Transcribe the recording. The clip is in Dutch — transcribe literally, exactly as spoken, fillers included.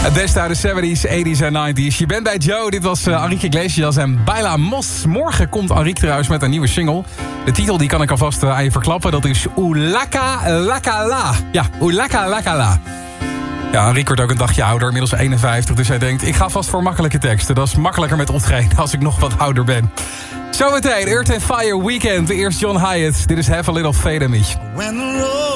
Het beste uit de zeventies, tachtiger en negentiger. Je bent bij Joe, dit was uh, Enrique Iglesias en Baila Mos. Morgen komt Enrique trouwens met een nieuwe single. De titel die kan ik alvast uh, aan je verklappen. Dat is Ulaka Laka La. Ja, Ulaka Laka La. Ja, Enrique wordt ook een dagje ouder, inmiddels eenenvijftig. Dus hij denkt, ik ga vast voor makkelijke teksten. Dat is makkelijker met optreden als ik nog wat ouder ben. Zometeen, Earth and Fire Weekend. Eerst John Hyatt. Dit is Have a Little Faith in Me.